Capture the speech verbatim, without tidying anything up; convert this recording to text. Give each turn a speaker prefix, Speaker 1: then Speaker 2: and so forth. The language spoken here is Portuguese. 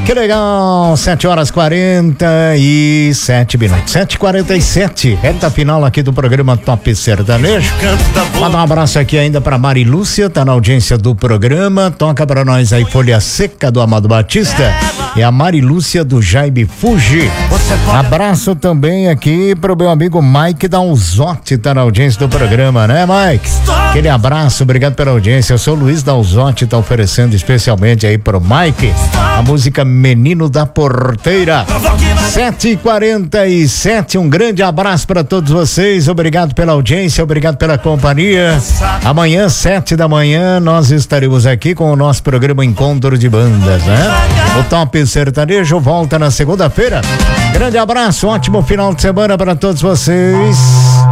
Speaker 1: Que legal, sete horas quarenta e sete minutos, sete e quarenta e sete, reta final aqui do programa Top Sertanejo. Manda um abraço aqui ainda pra Mari Lúcia, tá na audiência do programa, toca pra nós aí Folha Seca do Amado Batista e a Mari Lúcia do Jaime Fuji. Abraço também aqui pro meu amigo Mike Dalzotti, tá na audiência do programa, né, Mike? Aquele abraço, obrigado pela audiência. Eu sou o Luiz Dalzotti, tá oferecendo especialmente aí pro Mike a música Menino da Porteira. sete e quarenta e sete, um grande abraço para todos vocês, obrigado pela audiência, obrigado pela companhia. Amanhã, sete da manhã, nós estaremos aqui com o nosso programa Encontro de Bandas, né? O Top Sertanejo volta na segunda-feira. Grande abraço, ótimo final de semana para todos vocês.